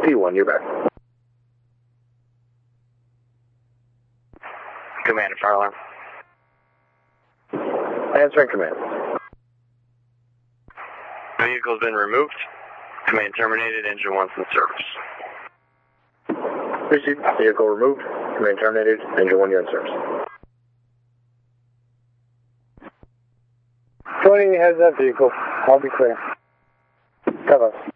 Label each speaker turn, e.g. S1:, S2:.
S1: P1, you're back.
S2: Command, fire alarm.
S1: Answering command.
S2: Vehicle's been removed. Command terminated. Engine 1's in service.
S1: Received. Vehicle removed. Command terminated. Engine 1, you're in service.
S3: 20 has that vehicle. I'll be clear. Tell us.